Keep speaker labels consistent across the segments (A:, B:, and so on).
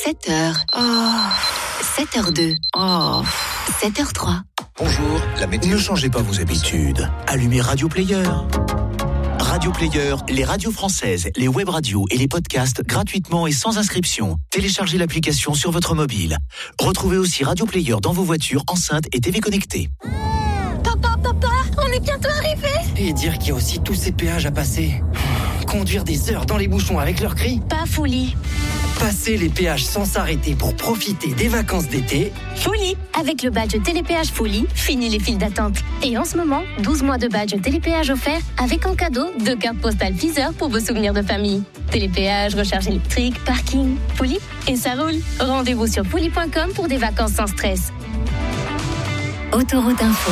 A: 7h. 7h02. 7h03.
B: Bonjour, la météo.
C: Ne changez pas vos habitudes. Allumez Radio Player. Radio Player, les radios françaises, les web radios et les podcasts gratuitement et sans inscription. Téléchargez l'application sur votre mobile. Retrouvez aussi Radio Player dans vos voitures, enceintes et TV connectées.
D: Papa, on est bientôt arrivé.
E: Et dire qu'il y a aussi tous ces péages à passer. Conduire des heures dans les bouchons avec leurs cris.
D: Pas folie.
E: Passer les péages sans s'arrêter pour profiter des vacances d'été.
D: Folie. Avec le badge Télépéage Folie, fini les files d'attente. Et en ce moment, 12 mois de badge Télépéage offert avec en cadeau 2 cartes postales Deezer pour vos souvenirs de famille. Télépéage, recharge électrique, parking, Folie et ça roule. Rendez-vous sur folie.com pour des vacances sans stress. Autoroute Info.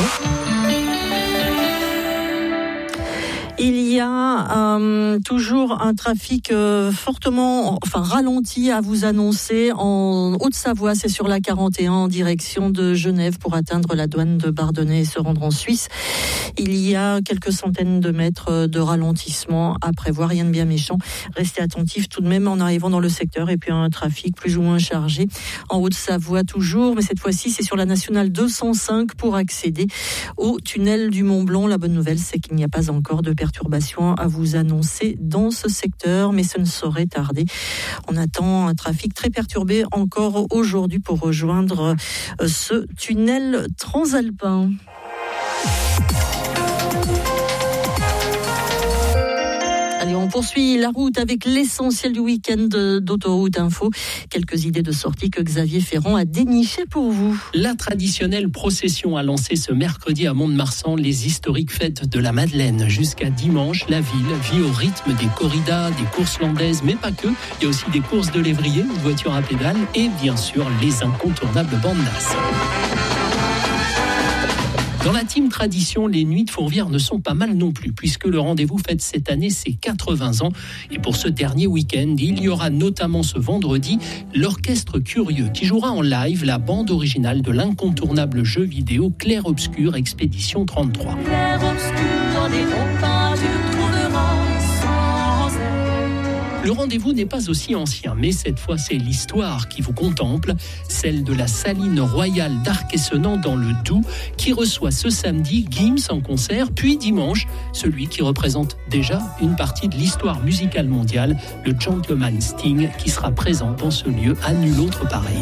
F: Il y a toujours un trafic fortement ralenti à vous annoncer en Haute-Savoie. C'est sur la 41 en direction de Genève pour atteindre la douane de Bardonnay et se rendre en Suisse. Il y a quelques centaines de mètres de ralentissement à prévoir, rien de bien méchant. Restez attentifs tout de même en arrivant dans le secteur. Et puis un trafic plus ou moins chargé en Haute-Savoie toujours. Mais cette fois-ci, c'est sur la nationale 205 pour accéder au tunnel du Mont-Blanc. La bonne nouvelle, c'est qu'il n'y a pas encore de perturbations à vous annoncer dans ce secteur, mais ce ne saurait tarder. On attend un trafic très perturbé encore aujourd'hui pour rejoindre ce tunnel transalpin. Allez, on poursuit la route avec l'essentiel du week-end d'Autoroute Info. Quelques idées de sortie que Xavier Ferrand a dénichées pour vous.
G: La traditionnelle procession a lancé ce mercredi à Mont-de-Marsan les historiques fêtes de la Madeleine. Jusqu'à dimanche, la ville vit au rythme des corridas, des courses landaises, mais pas que. Il y a aussi des courses de lévriers, de voitures à pédales et bien sûr les incontournables bandas. Dans la team tradition, les nuits de Fourvière ne sont pas mal non plus, puisque le rendez-vous fête cette année ses 80 ans. Et pour ce dernier week-end, il y aura notamment ce vendredi l'Orchestre Curieux qui jouera en live la bande originale de l'incontournable jeu vidéo Clair Obscur Expédition 33.
H: Clair obscur des repas, tu le trouveras sans aide.
G: Le rendez-vous n'est pas aussi ancien, mais cette fois c'est l'histoire qui vous contemple, celle de la Saline Royale d'Arc-et-Senans dans le Doubs, qui reçoit ce samedi Gims en concert, puis dimanche, celui qui représente déjà une partie de l'histoire musicale mondiale, le Gentleman Sting, qui sera présent dans ce lieu à nul autre pareil.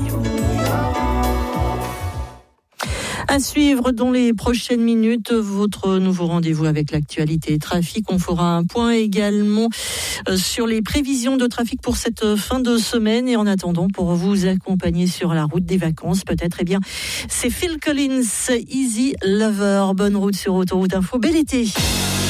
F: À suivre dans les prochaines minutes, votre nouveau rendez-vous avec l'actualité trafic. On fera un point également sur les prévisions de trafic pour cette fin de semaine. Et en attendant, pour vous accompagner sur la route des vacances, peut-être, c'est Phil Collins, Easy Lover. Bonne route sur Autoroute Info. Bel été.